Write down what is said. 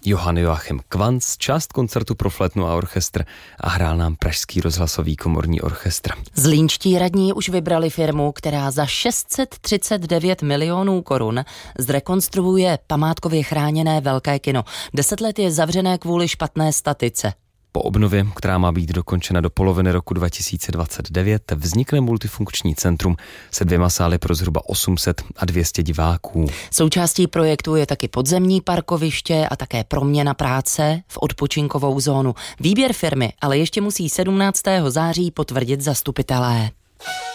Johann Joachim Quanz, část koncertu pro flétnu a orchestr a hrál nám Pražský rozhlasový komorní orchestr. Zlínští radní už vybrali firmu, která za 639 milionů korun zrekonstruuje památkově chráněné Velké kino. 10 let je zavřené kvůli špatné statice. Po obnově, která má být dokončena do poloviny roku 2029, vznikne multifunkční centrum se 2 sály pro zhruba 800 a 200 diváků. Součástí projektu je taky podzemní parkoviště a také proměna práce v odpočinkovou zónu. Výběr firmy ale ještě musí 17. září potvrdit zastupitelé.